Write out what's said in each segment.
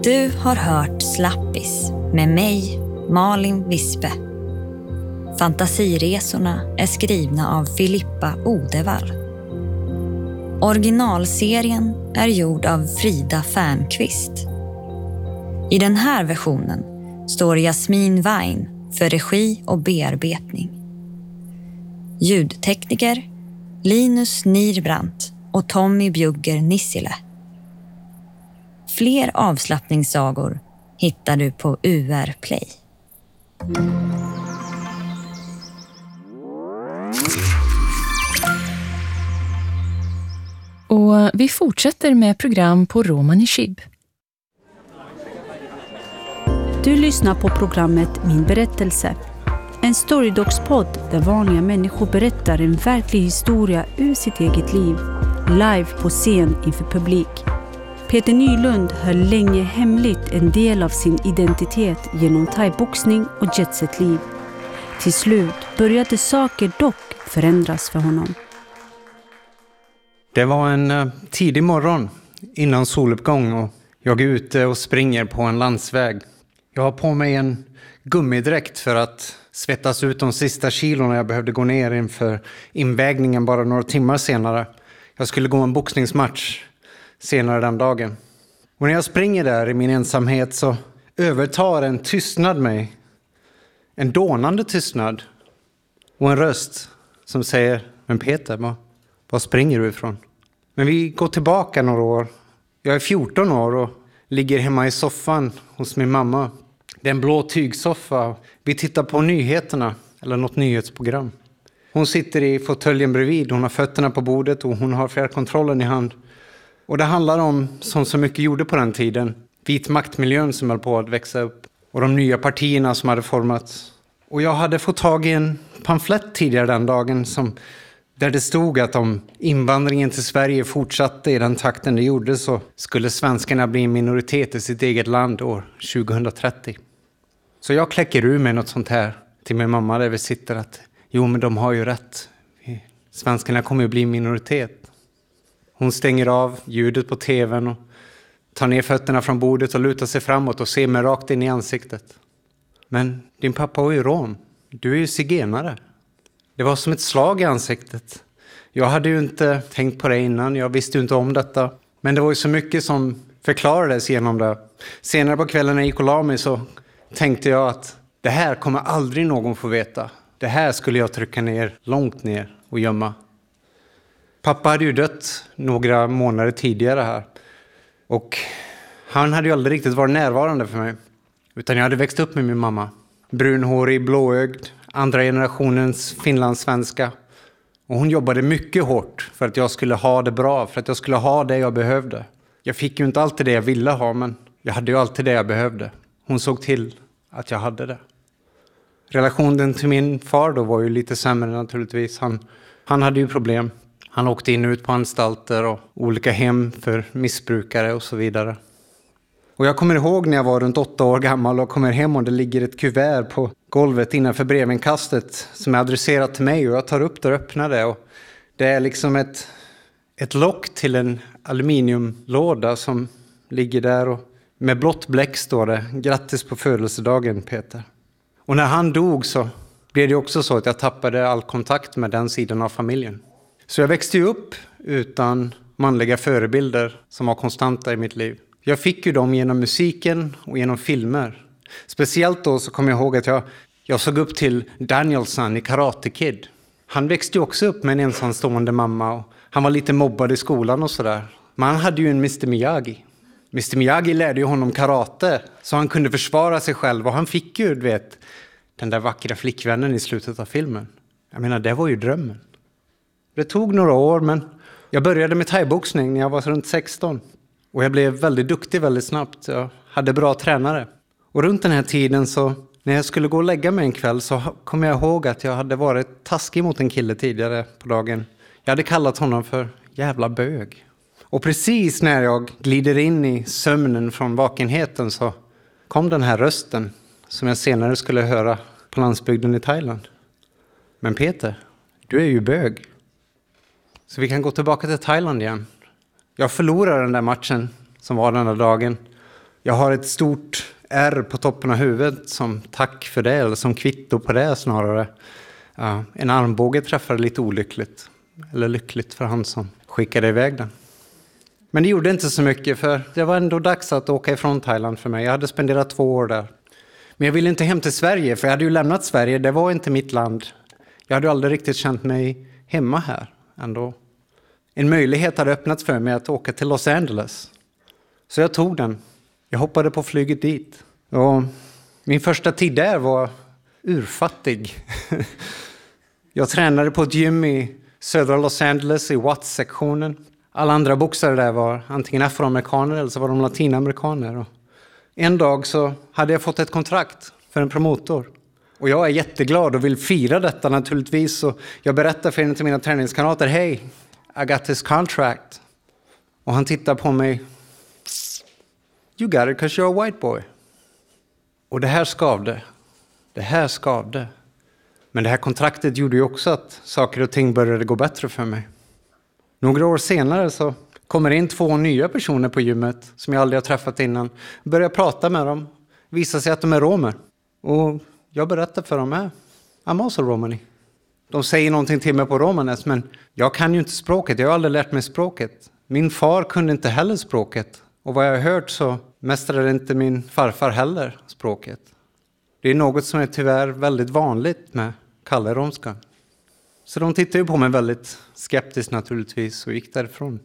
Du har hört Slappis med mig, Malin Vispe. Fantasiresorna är skrivna av Filippa Odevall. Originalserien är gjord av Frida Färnqvist. I den här versionen står Jasmin Wein för regi och bearbetning. Ljudtekniker Linus Nirbrandt och Tommy Bjugger Nissile. Fler avslappningssagor hittar du på UR Play. Och vi fortsätter med program på Romani Chib. Du lyssnar på programmet Min berättelse. En storydogspodd där vanliga människor berättar en verklig historia ur sitt eget liv. Live på scen inför publik. Peter Nylund höll länge hemligt en del av sin identitet genom thaiboxning och jetset-liv. Till slut började saker dock förändras för honom. Det var en tidig morgon innan soluppgång och jag är ute och springer på en landsväg. Jag har på mig en gummidräkt för att svettas ut de sista kilorna jag behövde gå ner inför invägningen bara några timmar senare. Jag skulle gå en boxningsmatch senare den dagen. Och när jag springer där i min ensamhet så övertar en tystnad mig. En dånande tystnad. Och en röst som säger: men Peter, var springer du ifrån? Men vi går tillbaka några år. Jag är 14 år och ligger hemma i soffan hos min mamma. Det är en blå tygsoffa. Vi tittar på nyheterna eller något nyhetsprogram. Hon sitter i fåtöljen bredvid. Hon har fötterna på bordet och hon har fjärrkontrollen i hand. Och det handlar om, som så mycket gjorde på den tiden, vit maktmiljön som höll på att växa upp. Och de nya partierna som hade formats. Och jag hade fått tag i en pamflett tidigare den dagen där det stod att om invandringen till Sverige fortsatte i den takten det gjorde så skulle svenskarna bli en minoritet i sitt eget land år 2030. Så jag kläcker ur mig något sånt här till min mamma där vi sitter att jo, men de har ju rätt. Svenskarna kommer ju bli en minoritet. Hon stänger av ljudet på tvn och tar ner fötterna från bordet och lutar sig framåt och ser mig rakt in i ansiktet. Men din pappa var ju rom. Du är ju zigenare. Det var som ett slag i ansiktet. Jag hade ju inte tänkt på det innan. Jag visste ju inte om detta. Men det var ju så mycket som förklarades genom det. Senare på kvällen när jag gick och la mig så tänkte jag att det här kommer aldrig någon få veta. Det här skulle jag trycka ner, långt ner och gömma. Pappa hade ju dött några månader tidigare här. Och han hade ju aldrig riktigt varit närvarande för mig. Utan jag hade växt upp med min mamma. Brunhårig, blåögd, andra generationens finlandssvenska. Och hon jobbade mycket hårt för att jag skulle ha det bra. För att jag skulle ha det jag behövde. Jag fick ju inte alltid det jag ville ha, men jag hade ju alltid det jag behövde. Hon såg till att jag hade det. Relationen till min far då var ju lite sämre naturligtvis. Han hade ju problem. Han åkte in och ut på anstalter och olika hem för missbrukare och så vidare. Och jag kommer ihåg när jag var runt 8 år gammal och kommer hem och det ligger ett kuvert på golvet innanför brevinkastet som är adresserat till mig och jag tar upp det och öppnar det. Och det är liksom ett lock till en aluminiumlåda som ligger där och med blått bläck står det: grattis på födelsedagen, Peter. Och när han dog så blev det också så att jag tappade all kontakt med den sidan av familjen. Så jag växte ju upp utan manliga förebilder som var konstanta i mitt liv. Jag fick ju dem genom musiken och genom filmer. Speciellt då så kommer jag ihåg att jag såg upp till Danielson i Karate Kid. Han växte ju också upp med en ensamstående mamma och han var lite mobbad i skolan och sådär. Men han hade ju en Mr. Miyagi. Mr. Miyagi lärde ju honom karate så han kunde försvara sig själv och han fick ju, den där vackra flickvännen i slutet av filmen. Jag menar, det var ju drömmen. Det tog några år, men jag började med thaiboxning när jag var runt 16. Och jag blev väldigt duktig väldigt snabbt. Jag hade bra tränare. Och runt den här tiden så, när jag skulle gå och lägga mig en kväll så kom jag ihåg att jag hade varit taskig mot en kille tidigare på dagen. Jag hade kallat honom för jävla bög. Och precis när jag glider in i sömnen från vakenheten så kom den här rösten som jag senare skulle höra på landsbygden i Thailand. Men Peter, du är ju bög. Så vi kan gå tillbaka till Thailand igen. Jag förlorade den där matchen som var den där dagen. Jag har ett stort ärr på toppen av huvudet som tack för det, eller som kvitto på det snarare. En armbåge träffade lite olyckligt, eller lyckligt för han som skickade iväg den. Men det gjorde inte så mycket, för det var ändå dags att åka ifrån Thailand för mig. Jag hade spenderat 2 år där. Men jag ville inte hem till Sverige, för jag hade ju lämnat Sverige. Det var inte mitt land. Jag hade aldrig riktigt känt mig hemma här ändå. En möjlighet hade öppnats för mig att åka till Los Angeles. Så jag tog den. Jag hoppade på flyget dit. Och min första tid där var urfattig. Jag tränade på ett gym i södra Los Angeles i Watts-sektionen. Alla andra boxare där var antingen afroamerikaner eller så var de latinamerikaner. Och en dag så hade jag fått ett kontrakt för en promotor. Och jag är jätteglad och vill fira detta naturligtvis. Så jag berättar för en av mina träningskamrater: "Hey, I got this contract." Och han tittar på mig. "You got it because you're a white boy." Och det här skavde. Det här skavde. Men det här kontraktet gjorde ju också att saker och ting började gå bättre för mig. Några år senare så kommer in 2 nya personer på gymmet som jag aldrig har träffat innan. Börjar prata med dem. Visar sig att de är romer. Och jag berättar för dem: "I'm also Romani." De säger någonting till mig på romanes, men jag kan ju inte språket. Jag har aldrig lärt mig språket. Min far kunde inte heller språket. Och vad jag har hört så mästrade inte min farfar heller språket. Det är något som är tyvärr väldigt vanligt med kallaromska. Så de tittade ju på mig väldigt skeptiskt naturligtvis och gick därifrån.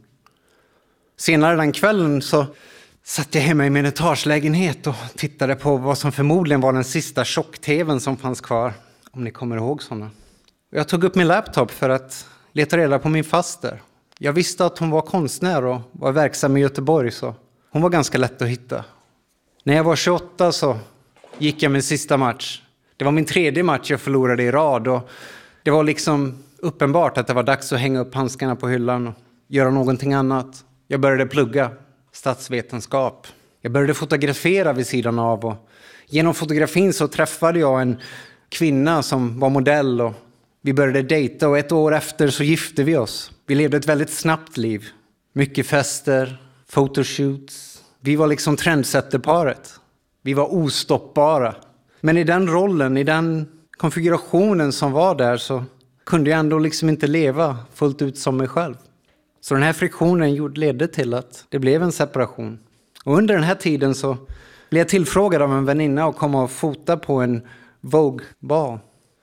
Senare den kvällen så satt jag hemma i min etagelägenhet och tittade på vad som förmodligen var den sista tjock-tvn som fanns kvar. Om ni kommer ihåg sådana. Jag tog upp min laptop för att leta reda på min faster. Jag visste att hon var konstnär och var verksam i Göteborg, så hon var ganska lätt att hitta. När jag var 28 så gick jag min sista match. Det var min 3:e match jag förlorade i rad och det var liksom uppenbart att det var dags att hänga upp handskarna på hyllan och göra någonting annat. Jag började plugga statsvetenskap. Jag började fotografera vid sidan av och genom fotografin så träffade jag en kvinna som var modell och vi började dejta och 1 år efter så gifte vi oss. Vi levde ett väldigt snabbt liv. Mycket fester, photoshoots. Vi var liksom trendsätterparet. Vi var ostoppbara. Men i den rollen, i den konfigurationen som var där så kunde jag ändå liksom inte leva fullt ut som mig själv. Så den här friktionen ledde till att det blev en separation. Och under den här tiden så blev jag tillfrågad av en väninna att komma och fota på en Vogue-bal.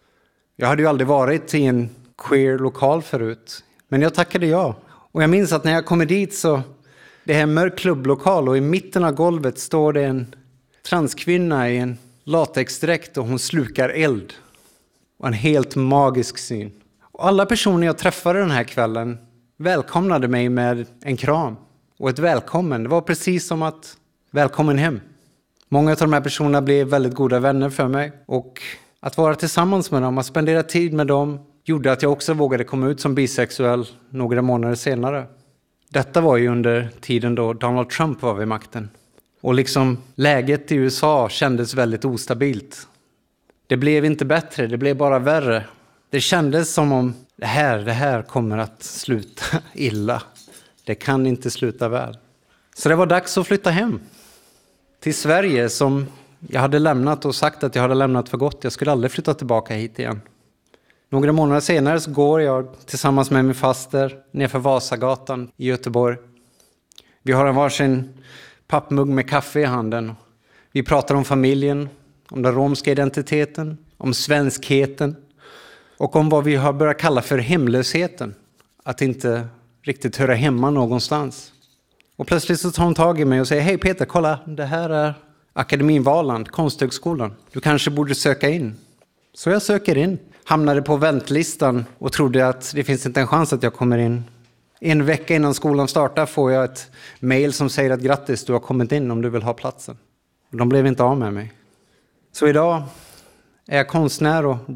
Jag hade ju aldrig varit i en queer-lokal förut. Men jag tackade ja. Och jag minns att när jag kommer dit så det är en mörk klubblokal och i mitten av golvet står det en transkvinna i en latexdräkt och hon slukar eld. Och en helt magisk syn. Och alla personer jag träffade den här kvällen välkomnade mig med en kram. Och ett välkommen. Det var precis som att välkommen hem. Många av de här personerna blev väldigt goda vänner för mig. Och att vara tillsammans med dem, att spendera tid med dem, gjorde att jag också vågade komma ut som bisexuell några månader senare. Detta var ju under tiden då Donald Trump var vid makten. Och liksom läget i USA kändes väldigt ostabilt. Det blev inte bättre, det blev bara värre. Det kändes som om det här kommer att sluta illa. Det kan inte sluta väl. Så det var dags att flytta hem. Till Sverige som jag hade lämnat och sagt att jag hade lämnat för gott. Jag skulle aldrig flytta tillbaka hit igen. Några månader senare så går jag tillsammans med min faster nerför Vasagatan i Göteborg. Vi har en varsin pappmugg med kaffe i handen. Vi pratar om familjen, om den romska identiteten, om svenskheten och om vad vi har börjat kalla för hemlösheten. Att inte riktigt höra hemma någonstans. Och plötsligt så tar hon tag i mig och säger: "Hej Peter, kolla, det här är Akademin Valand, Konsthögskolan. Du kanske borde söka in." Så jag söker in. Hamnade på väntlistan och trodde att det finns inte en chans att jag kommer in. En vecka innan skolan startar får jag ett mejl som säger att grattis, du har kommit in om du vill ha platsen. De blev inte av med mig. Så idag är jag konstnär och